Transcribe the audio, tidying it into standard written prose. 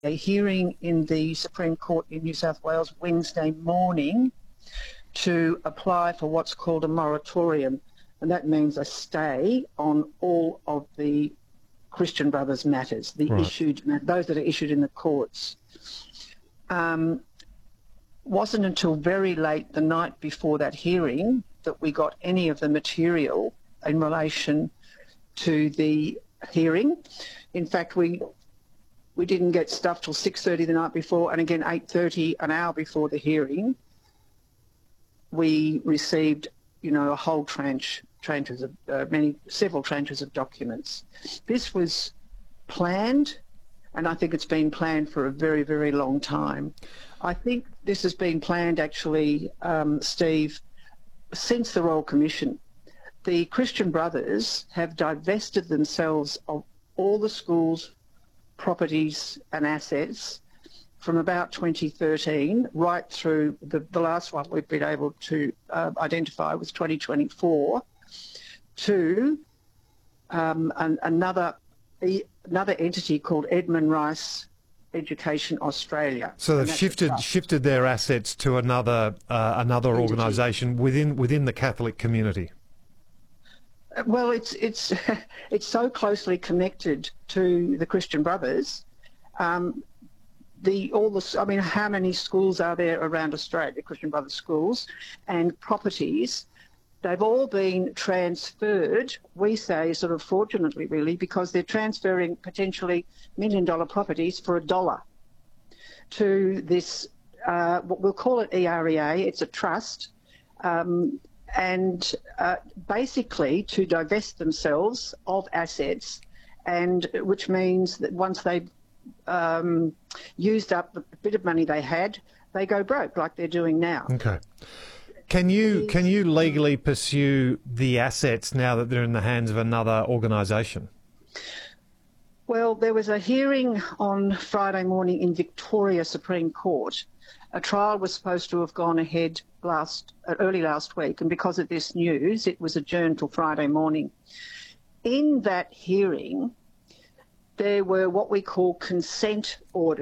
a hearing in the Supreme Court in New South Wales Wednesday morning to apply for what's called a moratorium, and that means a stay on all of the Christian Brothers matters, those that are issued in the courts. Wasn't until very late the night before that hearing that we got any of the material in relation to the hearing. In fact, we didn't get stuff till 6:30 the night before, and again 8:30 an hour before the hearing. We received, a whole several tranches of documents. This was planned, and I think it's been planned for a very, very long time. I think this has been planned actually, Steve, since the Royal Commission. The Christian Brothers have divested themselves of all the schools, properties and assets from about 2013 right through the last one we've been able to identify was 2024 to another entity called Edmund Rice Education Australia. So they've shifted their assets to another organisation within the Catholic community. Well, it's so closely connected to the Christian Brothers. How many schools are there around Australia, Christian Brothers schools, and properties? They've all been transferred, we say sort of fortunately really, because they're transferring potentially $1 million properties for $1 to this, we'll call it EREA, it's a trust, basically to divest themselves of assets, and which means that once they've used up the bit of money they had, they go broke like they're doing now. Okay. Can you legally pursue the assets now that they're in the hands of another organisation? Well, there was a hearing on Friday morning in Victoria Supreme Court. A trial was supposed to have gone ahead early last week, and because of this news, it was adjourned till Friday morning. In that hearing, there were what we call consent orders.